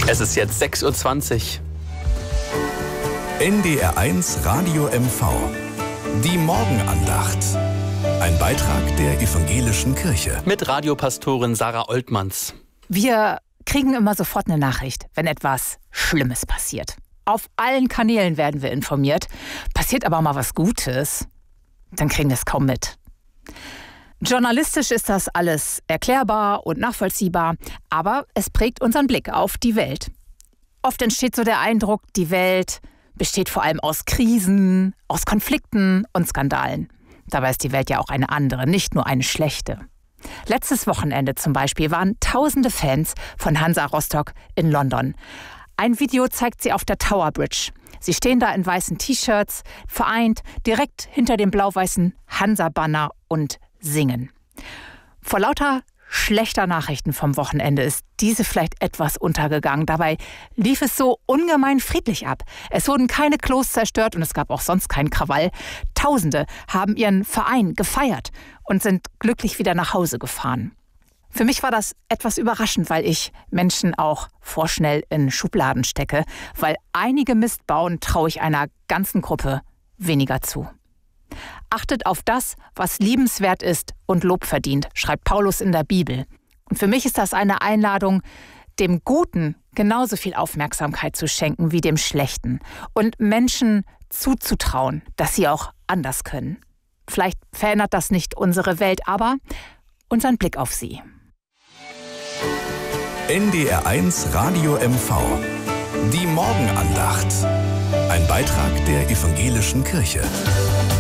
Es ist jetzt 6:20 Uhr. NDR1 Radio MV. Die Morgenandacht. Ein Beitrag der Evangelischen Kirche. Mit Radiopastorin Sarah Oltmanns. Wir kriegen immer sofort eine Nachricht, wenn etwas Schlimmes passiert. Auf allen Kanälen werden wir informiert. Passiert aber mal was Gutes, dann kriegen wir es kaum mit. Journalistisch ist das alles erklärbar und nachvollziehbar, aber es prägt unseren Blick auf die Welt. Oft entsteht so der Eindruck, die Welt besteht vor allem aus Krisen, aus Konflikten und Skandalen. Dabei ist die Welt ja auch eine andere, nicht nur eine schlechte. Letztes Wochenende zum Beispiel waren tausende Fans von Hansa Rostock in London. Ein Video zeigt sie auf der Tower Bridge. Sie stehen da in weißen T-Shirts, vereint direkt hinter dem blau-weißen Hansa-Banner und singen. Vor lauter schlechter Nachrichten vom Wochenende ist diese vielleicht etwas untergegangen. Dabei lief es so ungemein friedlich ab. Es wurden keine Klos zerstört und es gab auch sonst keinen Krawall. Tausende haben ihren Verein gefeiert und sind glücklich wieder nach Hause gefahren. Für mich war das etwas überraschend, weil ich Menschen auch vorschnell in Schubladen stecke. Weil einige Mist bauen, traue ich einer ganzen Gruppe weniger zu. Achtet auf das, was liebenswert ist und Lob verdient, schreibt Paulus in der Bibel. Und für mich ist das eine Einladung, dem Guten genauso viel Aufmerksamkeit zu schenken wie dem Schlechten. Und Menschen zuzutrauen, dass sie auch anders können. Vielleicht verändert das nicht unsere Welt, aber unseren Blick auf sie. NDR1 Radio MV. Die Morgenandacht. Ein Beitrag der Evangelischen Kirche.